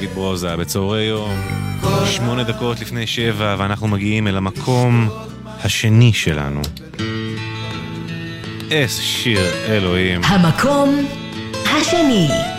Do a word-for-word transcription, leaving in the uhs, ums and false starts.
דוד ברוזה בצהרי יום, שמונה דקות לפני שבע, ואנחנו מגיעים אל המקום השני שלנו. איזה שיר, אלוהים. המקום השני.